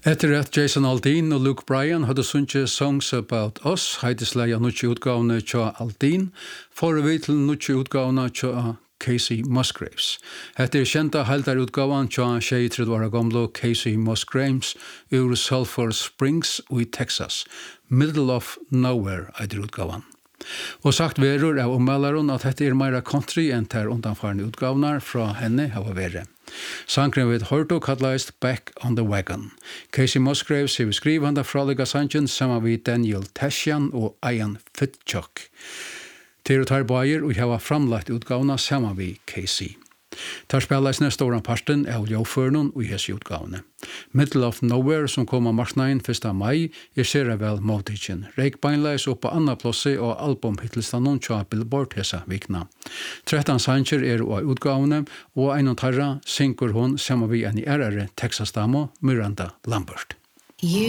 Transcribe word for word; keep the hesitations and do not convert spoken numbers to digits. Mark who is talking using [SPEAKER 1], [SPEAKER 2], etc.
[SPEAKER 1] Etter at Jason Aldean og Luke Bryan hadde sunget Songs About Us, heitisleia nutje utgavene tja Aldean, får vi til nutje utgavene tja Casey Musgraves. Etter kjenta heldar utgavan tja tjei-trettiåra år gamle Casey Musgraves ur Sulphur Springs i Texas. Middle of Nowhere eitir utgavan. Og sagt verur av ommeldaren at dette er meira country enn ter undanfarne utgavnar fra henne hava vere. Sangren vid Horto kallaist Back on the Wagon. Casey Musgraves hefur skrivanda fralega sangen saman við Daniel Tashian og Ian Fitchuk. Til tar bæir og hava framlagt utgavna saman við Casey. Tar spelleis nesta åran parten av ljóførnun og hesi utgavne. Middle of Nowhere som kom av marsnain fyrsta mai er sera vel motikin. Reik beinleis upp på anna plossi og albumhitlistanon tja Billboard hesa vikna. trettan sanger er av utgavne og einan tarra syngur hon saman við en erare Texas-damo Miranda Lambert.
[SPEAKER 2] You